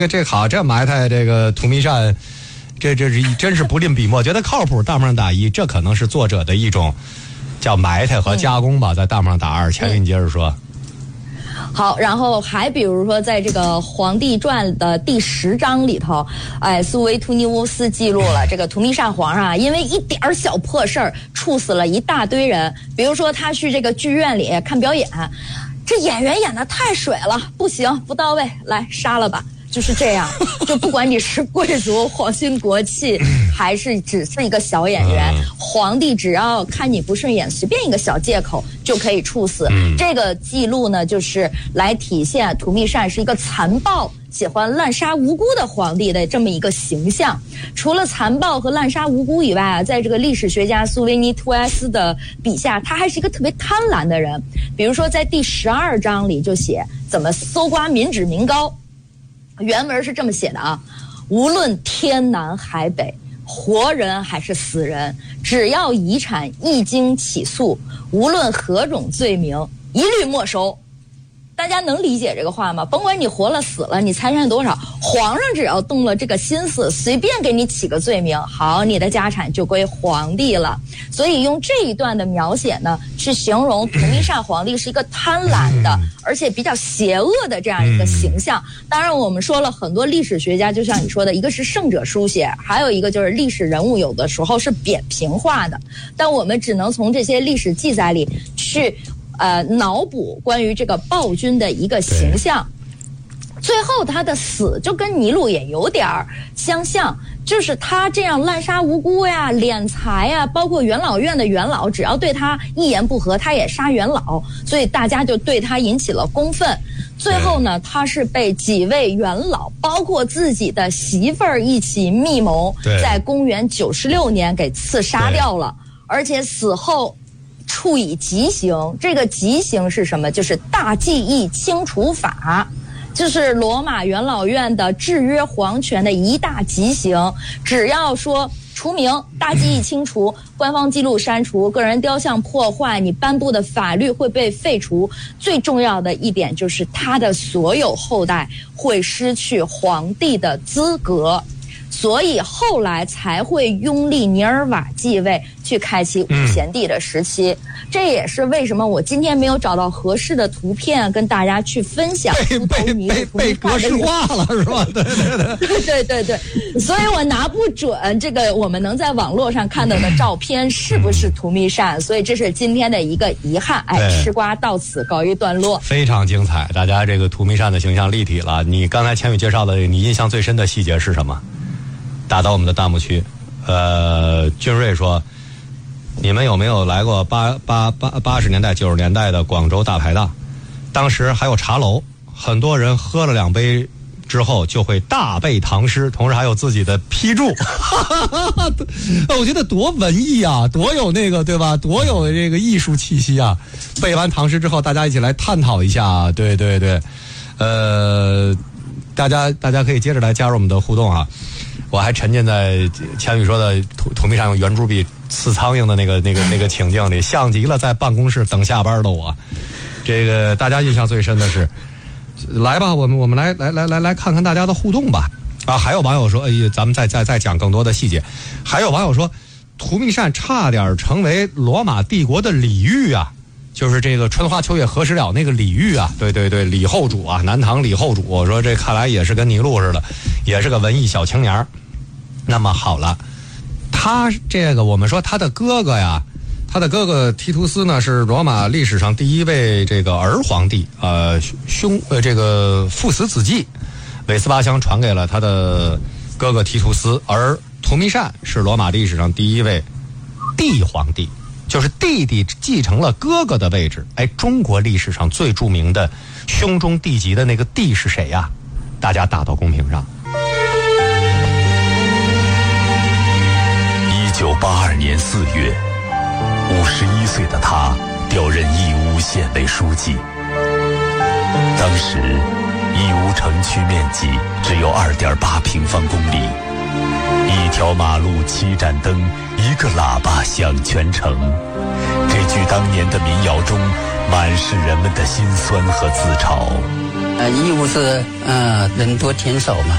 这好，这埋汰这个荼蘼扇，这真是不吝笔墨，觉得靠谱。大幕上打1，这可能是作者的一种叫埋汰和加工吧，在大幕上打2。钱云接着说。 好，然后还比如说，在这个《黄帝传》的第10章里头，苏维图尼乌斯记录了这个荼蘼扇皇上因为一点小破事儿处死了一大堆人。比如说，他去这个剧院里看表演，这演员演得太水了，不行，不到位，来杀了吧。就是这样，就不管你是贵族、皇亲国戚，还是只是一个小演员，皇帝只要看你不顺眼，随便一个小借口就可以处死。这个记录呢，就是来体现荼蘼扇是一个残暴、喜欢滥杀无辜的皇帝的这么一个形象。除了残暴和滥杀无辜以外啊，在这个历史学家苏维尼图埃斯的笔下，他还是一个特别贪婪的人。比如说，在第12章里就写怎么搜刮民脂民膏。原文是这么写的啊，无论天南海北，活人还是死人，只要遗产一经起诉，无论何种罪名，一律没收。大家能理解这个话吗？甭管你活了死了，你财产多少，皇上只要动了这个心思，随便给你起个罪名，好，你的家产就归皇帝了。所以用这一段的描写呢，去形容荼蘼扇皇帝是一个贪婪的，而且比较邪恶的这样一个形象。当然我们说了很多历史学家，就像你说的，一个是胜者书写，还有一个就是历史人物有的时候是扁平化的，但我们只能从这些历史记载里去脑补关于这个暴君的一个形象。最后他的死就跟尼禄也有点相像，就是他这样滥杀无辜呀、敛财呀，包括元老院的元老，只要对他一言不合，他也杀元老，所以大家就对他引起了公愤。最后呢，他是被几位元老，包括自己的媳妇儿一起密谋，在公元96年给刺杀掉了，而且死后处以极刑。这个极刑是什么？就是大记忆清除法，就是罗马元老院的制约皇权的一大极刑。只要说除名、大记忆清除、官方记录删除、个人雕像破坏，你颁布的法律会被废除。最重要的一点就是他的所有后代会失去皇帝的资格。所以后来才会拥立尼尔瓦继位，去开启五贤帝的时期。这也是为什么我今天没有找到合适的图片跟大家去分享。 被格式化了是吧？ 对，所以我拿不准这个我们能在网络上看到的照片是不是荼蘼扇，所以这是今天的一个遗憾。吃瓜到此告一段落。非常精彩，大家这个荼蘼扇的形象立体了。你刚才千羽介绍的，你印象最深的细节是什么？打到我们的弹幕区。俊瑞说，你们有没有来过80年代90年代的广州大排档？当时还有茶楼，很多人喝了2杯之后就会大背唐诗，同时还有自己的批注。我觉得多文艺啊，多有那个对吧，多有这个艺术气息啊。背完唐诗之后大家一起来探讨一下。对，大家可以接着来加入我们的互动啊。我还沉浸在千羽说的荼蘼扇用圆珠笔刺苍蝇的那个情境里，像极了在办公室等下班的我。这个大家印象最深的是，来吧，我们来看看大家的互动吧。啊，还有网友说，咱们再讲更多的细节。还有网友说，荼蘼扇差点成为罗马帝国的李煜啊，就是这个春花秋月何时了那个李煜啊，对，李后主啊，南唐李后主。我说这看来也是跟尼禄似的，也是个文艺小青年。那么好了，他这个我们说他的哥哥提图斯呢，是罗马历史上第一位这个儿皇帝，这个父死子继，韦斯巴乡传给了他的哥哥提图斯，而荼蘼扇是罗马历史上第一位帝皇帝，就是弟弟继承了哥哥的位置。中国历史上最著名的兄终弟及的那个帝是谁呀？大家打到公屏上。 1982年4月，51岁的他调任义乌县委书记。当时义乌城区面积只有2.8平方公里，一条马路7盏灯，一个喇叭响全城。这句当年的民谣中满是人们的辛酸和自嘲。 义乌是人多田少嘛，